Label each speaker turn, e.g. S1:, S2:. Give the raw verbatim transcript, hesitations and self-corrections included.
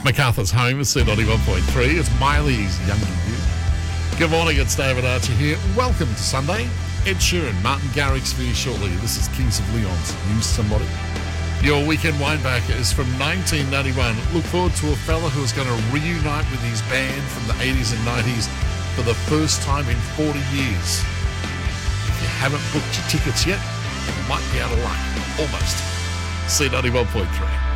S1: MacArthur's Home is C ninety-one point three. It's Miley's Young and You. Good morning, it's David Archer here. Welcome to Sunday. Ed Sheeran, Martin Garrix for you shortly. This is Kings of Leon's Use Somebody. Your weekend wineback is from nineteen ninety-one. Look forward to a fella who is going to reunite with his band from the eighties and nineties for the first time in forty years. If you haven't booked your tickets yet, you might be out of luck. Almost. C ninety-one point three.